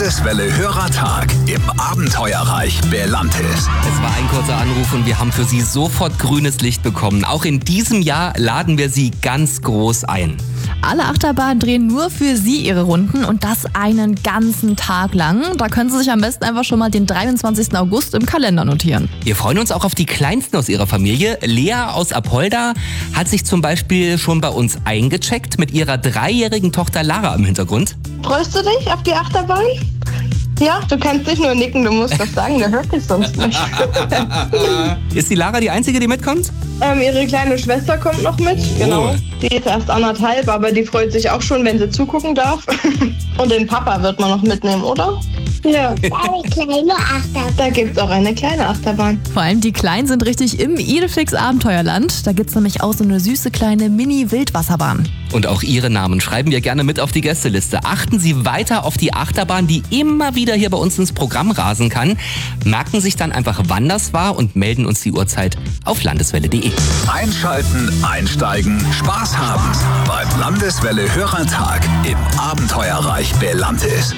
Landeswelle Hörertag im Abenteuerreich Belantis. Es war ein kurzer Anruf und wir haben für Sie sofort grünes Licht bekommen. Auch in diesem Jahr laden wir Sie ganz groß ein. Alle Achterbahnen drehen nur für Sie ihre Runden und das einen ganzen Tag lang. Da können Sie sich am besten einfach schon mal den 23. August im Kalender notieren. Wir freuen uns auch auf die Kleinsten aus Ihrer Familie. Lea aus Apolda hat sich zum Beispiel schon bei uns eingecheckt mit ihrer 3-jährigen Tochter Lara im Hintergrund. Freust du dich auf die Achterbahn? Ja, du kannst nicht nur nicken, du musst das sagen, der hört dich sonst nicht. Ist die Lara die Einzige, die mitkommt? Ihre kleine Schwester kommt noch mit, genau. Oh. Die ist erst 1,5, aber die freut sich auch schon, wenn sie zugucken darf. Und den Papa wird man noch mitnehmen, oder? Ja. Eine kleine Achterbahn. Da gibt's auch eine kleine Achterbahn. Vor allem die Kleinen sind richtig im Idefix Abenteuerland. Da gibt's nämlich auch so eine süße kleine Mini-Wildwasserbahn. Und auch Ihre Namen schreiben wir gerne mit auf die Gästeliste. Achten Sie weiter auf die Achterbahn, die immer wieder hier bei uns ins Programm rasen kann. Merken sich dann einfach, wann das war und melden uns die Uhrzeit auf landeswelle.de. Einschalten, einsteigen, Spaß haben beim Landeswelle Hörertag im Abenteuerreich Belantis.